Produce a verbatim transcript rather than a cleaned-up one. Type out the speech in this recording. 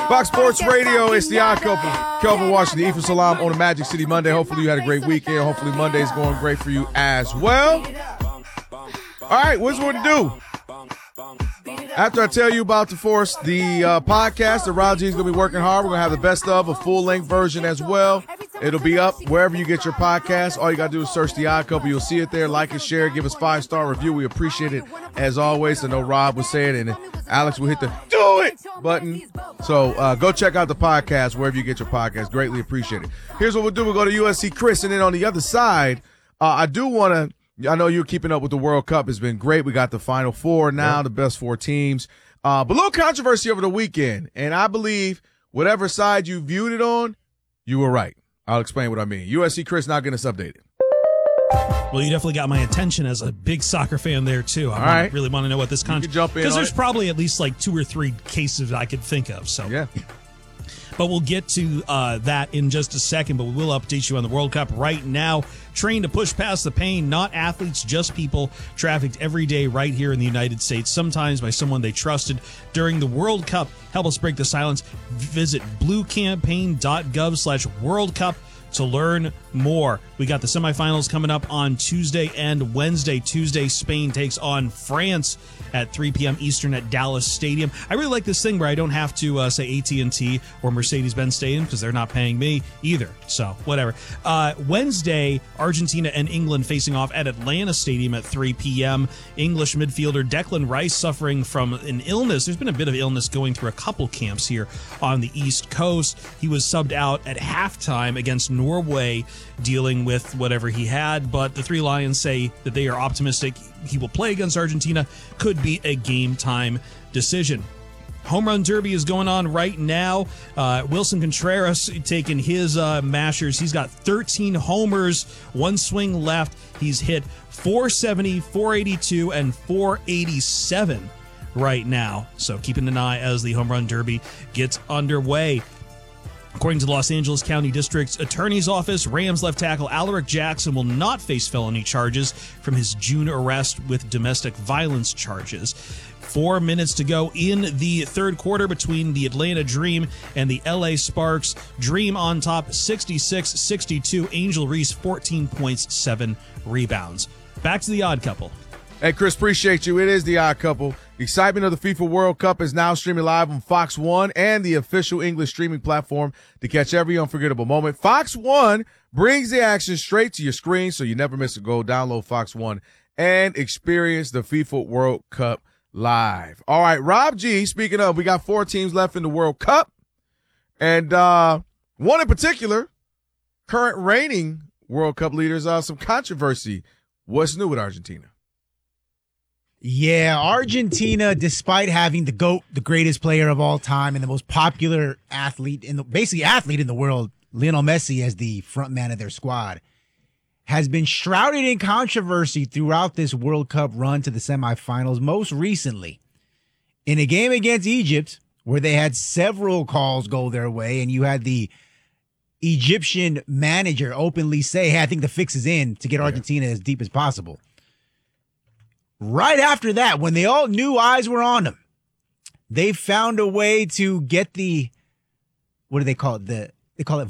Fox Sports Radio, it's the Odd Couple. Kelvin Washington, Ephraim Salam on a Magic City Monday. Hopefully you had a great weekend. Hopefully Monday's going great for you as well. All right, what's what to do? After I tell you about the Force, the uh, podcast that Rob G is going to be working hard, we're going to have the best of, a full-length version as well. It'll be up wherever you get your podcast. All you got to do is search The Odd Couple. You'll see it there. Like and share. Give us five-star review. We appreciate it as always. I know Rob was saying it, and Alex will hit the do it button. So uh, go check out the podcast wherever you get your podcast. Greatly appreciate it. Here's what we'll do. We'll go to U S C Chris, and then on the other side, uh, I do want to, I know you're keeping up with the World Cup. It's been great. We got the Final Four now, the best four teams. Uh, but a little controversy over the weekend, and I believe whatever side you viewed it on, you were right. I'll explain what I mean. U S C Chris not getting us updated. Well, you definitely got my attention as a big soccer fan there, too. I All wanna, right. really want to know what this You can jump in Because on there's it. probably at least like two or three cases I could think of. So, Yeah. But we'll get to uh, that in just a second. But we will update you on the World Cup right now. Trained to push past the pain, not athletes, just people trafficked every day right here in the United States, sometimes by someone they trusted during the World Cup. Help us break the silence. Visit bluecampaign.gov slash World Cup to learn more. We got the semifinals coming up on Tuesday and Wednesday. Tuesday, Spain takes on France at three p.m. Eastern at Dallas Stadium. I really like this thing where I don't have to uh, say A T and T or Mercedes-Benz Stadium because they're not paying me either. So, whatever. Uh, Wednesday, Argentina and England facing off at Atlanta Stadium at three p.m. English midfielder Declan Rice suffering from an illness. There's been a bit of illness going through a couple camps here on the East Coast. He was subbed out at halftime against Norway, dealing with whatever he had, but the Three Lions say that they are optimistic he will play against Argentina. Could be a game time decision. Home Run Derby is going on right now. Uh, Wilson Contreras taking his uh, mashers. He's got thirteen homers, one swing left. He's hit four seventy, four eighty-two, and four eighty-seven right now. So keeping an eye as the Home Run Derby gets underway. According to the Los Angeles County District's Attorney's Office, Rams left tackle Alaric Jackson will not face felony charges from his June arrest with domestic violence charges. Four minutes to go in the third quarter between the Atlanta Dream and the L A Sparks. Dream on top, sixty-six sixty-two. Angel Reese, fourteen points, seven rebounds. Back to the Odd Couple. Hey, Chris, appreciate you. It is the Odd Couple. The excitement of the FIFA World Cup is now streaming live on Fox One and the official English streaming platform to catch every unforgettable moment. Fox One brings the action straight to your screen so you never miss a goal. Download Fox One and experience the FIFA World Cup live. All right, Rob G, speaking of, we got four teams left in the World Cup, and uh, one in particular, current reigning World Cup leaders, uh, some controversy. What's new with Argentina? Yeah, Argentina, despite having the GOAT, the greatest player of all time, and the most popular athlete in the basically athlete in the world, Lionel Messi, as the front man of their squad, has been shrouded in controversy throughout this World Cup run to the semifinals. Most recently, in a game against Egypt, where they had several calls go their way, and you had the Egyptian manager openly say, "Hey, I think the fix is in to get Argentina as deep as possible." Right after that, when they all knew eyes were on them, they found a way to get the, what do they call it? The, they call it